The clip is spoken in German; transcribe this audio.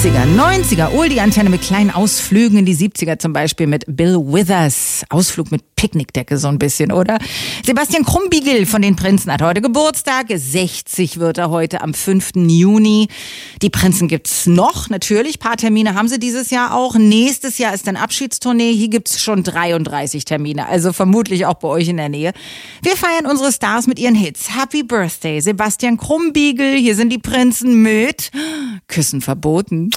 80er, 90er, Oldie-Antenne mit kleinen Ausflügen in die 70er, zum Beispiel mit Bill Withers. Ausflug mit Picknickdecke so ein bisschen, oder? Sebastian Krumbiegel von den Prinzen hat heute Geburtstag. 60 wird er heute am 5. Juni. Die Prinzen gibt's noch, natürlich. Ein paar Termine haben sie dieses Jahr auch. Nächstes Jahr ist dann Abschiedstournee. Hier gibt's schon 33 Termine, also vermutlich auch bei euch in der Nähe. Wir feiern unsere Stars mit ihren Hits. Happy Birthday, Sebastian Krumbiegel. Hier sind die Prinzen mit Küssen verboten.